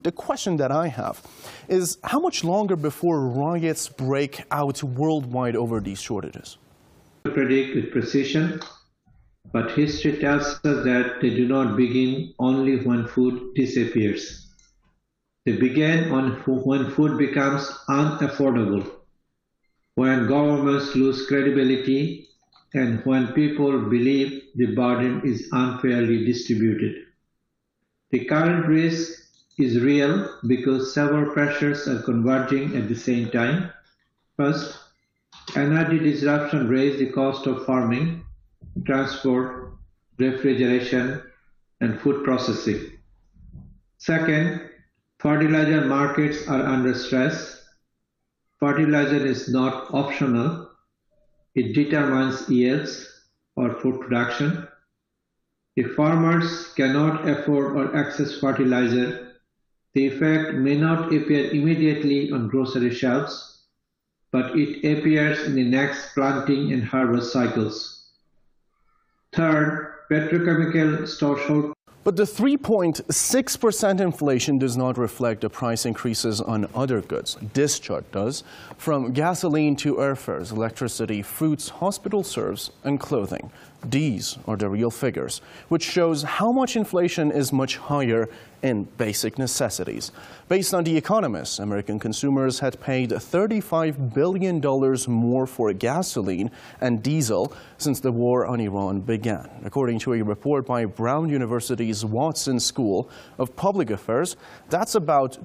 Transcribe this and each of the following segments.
The question that I have is how much longer before riots break out worldwide over these shortages? To predict with precision, but history tells us that they do not begin only when food disappears. They begin when food becomes unaffordable, when governments lose credibility, and when people believe the burden is unfairly distributed. The current risk is real because several pressures are converging at the same time. First, energy disruption raised the cost of farming, transport, refrigeration, and food processing. Second, fertilizer markets are under stress. Fertilizer is not optional. It determines yields or food production. If farmers cannot afford or access fertilizer, the effect may not appear immediately on grocery shelves, but it appears in the next planting and harvest cycles. Third, petrochemical shortage. But the 3.6% inflation does not reflect the price increases on other goods. This chart does, from gasoline to airfares, electricity, fruits, hospital serves, and clothing. These are the real figures, which shows how much inflation is much higher in basic necessities. Based on The Economist, American consumers had paid $35 billion more for gasoline and diesel since the war on Iran began. According to a report by Brown University's Watson School of Public Affairs, that's about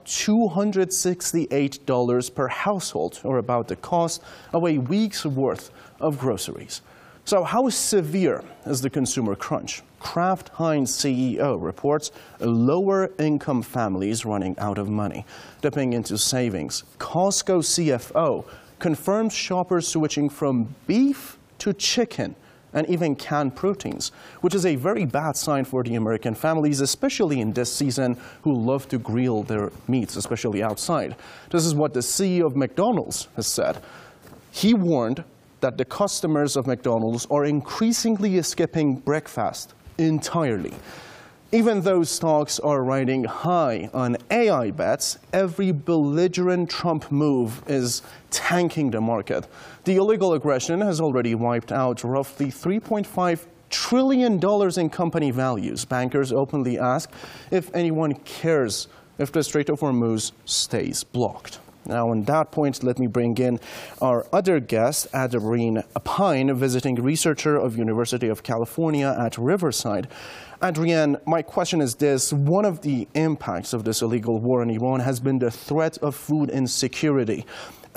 $268 per household, or about the cost of a week's worth of groceries. So how severe is the consumer crunch? Kraft Heinz CEO reports lower-income families running out of money, dipping into savings. Costco CFO confirms shoppers switching from beef to chicken and even canned proteins, which is a very bad sign for the American families, especially in this season, who love to grill their meats, especially outside. This is what the CEO of McDonald's has said. He warned that the customers of McDonald's are increasingly skipping breakfast entirely. Even though stocks are riding high on AI bets, every belligerent Trump move is tanking the market. The illegal aggression has already wiped out roughly $3.5 trillion in company values. Bankers openly ask if anyone cares if the Strait of Hormuz stays blocked. Now, on that point, let me bring in our other guest, Adrienne Pine, visiting researcher of University of California at Riverside. Adrienne, my question is this. One of the impacts of this illegal war in Iran has been the threat of food insecurity.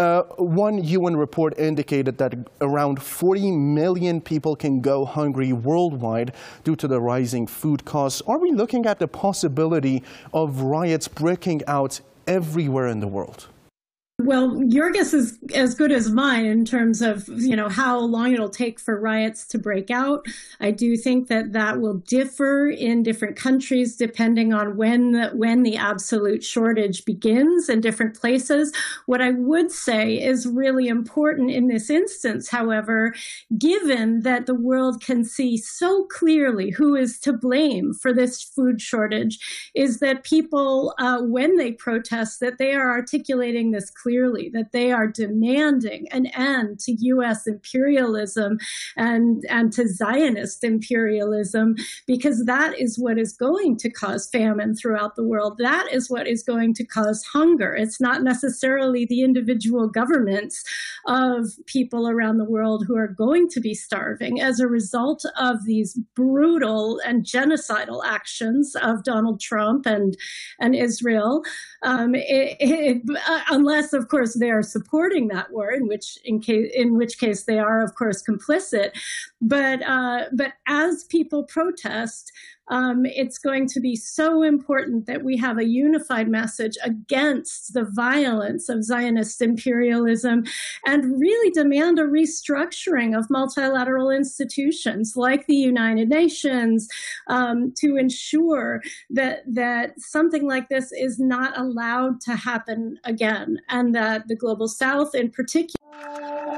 One UN report indicated that around 40 million people can go hungry worldwide due to the rising food costs. Are we looking at the possibility of riots breaking out everywhere in the world? Well, your guess is as good as mine in terms of, how long it'll take for riots to break out. I do think that will differ in different countries depending on when the absolute shortage begins in different places. What I would say is really important in this instance, however, given that the world can see so clearly who is to blame for this food shortage, is that people, when they protest, that they are articulating this clearly, that they are demanding an end to U.S. imperialism and to Zionist imperialism, because that is what is going to cause famine throughout the world. That is what is going to cause hunger. It's not necessarily the individual governments of people around the world who are going to be starving as a result of these brutal and genocidal actions of Donald Trump and Israel, unless, of course, they are supporting that war, in which case they are, of course, complicit. But as people protest, it's going to be so important that we have a unified message against the violence of Zionist imperialism and really demand a restructuring of multilateral institutions like the United Nations to ensure that something like this is not allowed to happen again, and that the Global South in particular